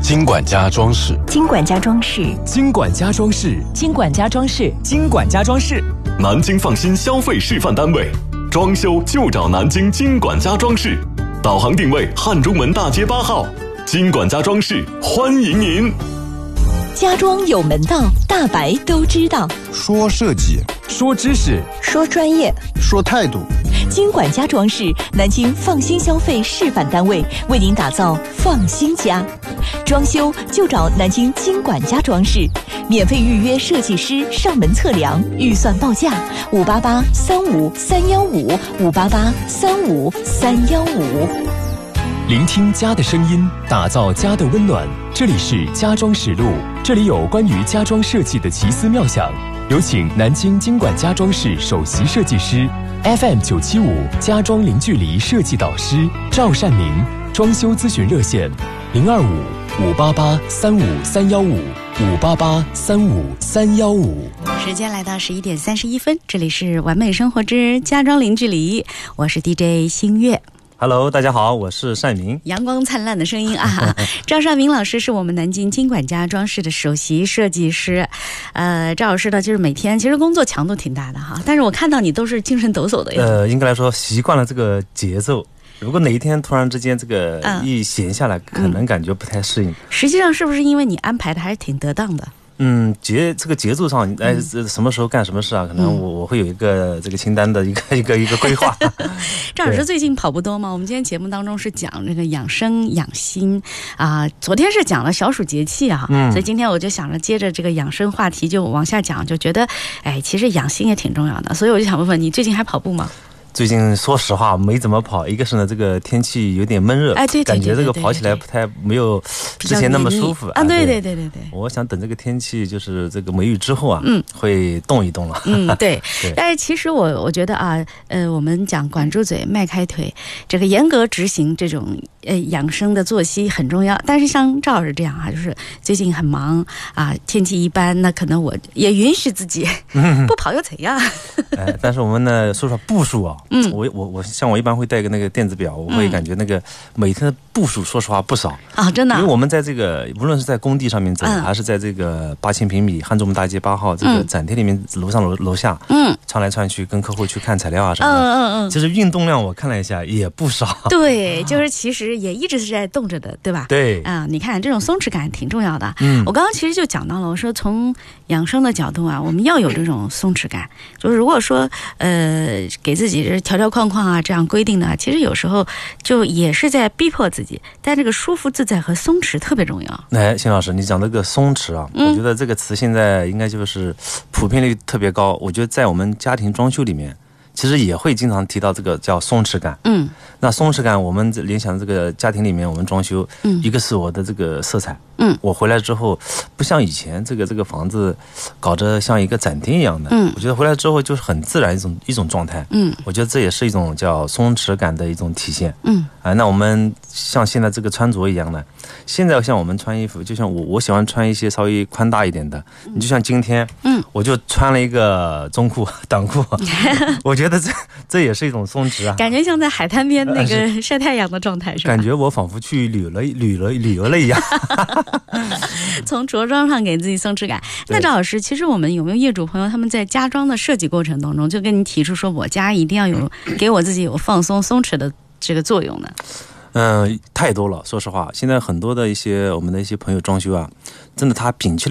金管家装饰， 金管家装饰， 金管家装饰， 金管家装饰， 金管家装饰， 南京放心消费示范单位，装修就找南京金管家装饰，导航定位汉中门大街8号，金管家装饰欢迎您。 家装有门道，大白都知道。 说设计， 说知识， 说专业， 说态度。 金管家装饰，南京放心消费示范单位，为您打造放心家。装修就找南京金管家装饰，免费预约设计师上门测量，预算报价588-35315，588-35315。 聆听家的声音，打造家的温暖。这里是家装实录，这里有关于家装设计的奇思妙想。有请南京金管家装饰首席设计师 FM975家装零距离设计导师赵善明，装修咨询热线025-588-35315，588-35315。 时间来到11点31分，这里是完美生活之家装零距离，我是 DJ 星月。 Hello， 大家好，我是善明。 阳光灿烂的声音啊！赵善明老师是我们南京金管家装饰的首席设计师。赵老师呢，就是每天其实工作强度挺大的哈，但是我看到你都是精神抖擞的呀。 应该来说习惯了这个节奏。如果哪一天突然之间这个一闲下来，可能感觉不太适应。 实际上是不是因为你安排的还是挺得当的？ 这个节奏上，什么时候干什么事啊？可能我会有一个这个清单的一个规划。 赵老师最近跑步多吗？我们今天节目当中是讲这个养生养心啊，昨天是讲了小暑节气啊，所以今天我就想着接着这个养生话题就往下讲，就觉得其实养心也挺重要的，所以我就想问问你，最近还跑步吗？ 最近说实话没怎么跑，一个是呢这个天气有点闷热， 对， 感觉这个跑起来没有之前那么舒服啊。对， 我想等这个天气就是这个梅雨之后啊，会动一动了。 对。但是其实我觉得啊，我们讲管住嘴迈开腿，这个严格执行这种养生的作息很重要。但是像赵老师这样啊，就是最近很忙啊，天气一般，那可能我也允许自己不跑又怎样？ 但是我们呢，说实话步数啊。我像我一般会带个那个电子表，我会感觉那个每天的步数说实话不少啊，真的。 因为我们在这个无论是在工地上面走，还是在这个8000平米汉中门大街8号这个展厅里面楼上楼下，穿来穿去跟客户去看材料啊什么的，其实运动量我看了一下也不少。 对，就是其实也一直是在动着的，对吧？ 对啊，你看这种松弛感挺重要的。我刚刚其实就讲到了，我说从养生的角度啊，我们要有这种松弛感，就是如果说给自己条条框框啊这样规定的，其实有时候就也是在逼迫自己，但这个舒服自在和松弛特别重要。 辛老师，你讲这个松弛啊，我觉得这个词现在应该就是普遍率特别高。我觉得在我们家庭装修里面，其实也会经常提到这个叫松弛感。那松弛感，我们联想这个家庭里面，我们装修，一个是我的这个色彩，我回来之后不像以前这个房子搞着像一个展厅一样的，我觉得回来之后就是很自然一种状态，我觉得这也是一种叫松弛感的一种体现。那我们像现在这个穿着一样的，现在像我们穿衣服，就像我喜欢穿一些稍微宽大一点的，你就像今天，我就穿了一个中裤短裤，我觉得这也是一种松弛啊， 感觉像在海滩边那个晒太阳的状态，是吧？ 感觉我仿佛去旅游了一样。 从着装上给自己松弛感。那赵老师，其实我们有没有业主朋友他们在家装的设计过程当中就跟你提出说，我家一定要有给我自己有放松松弛的这个作用呢？ 太多了，说实话，现在很多的我们的一些朋友装修啊，真的他摒弃了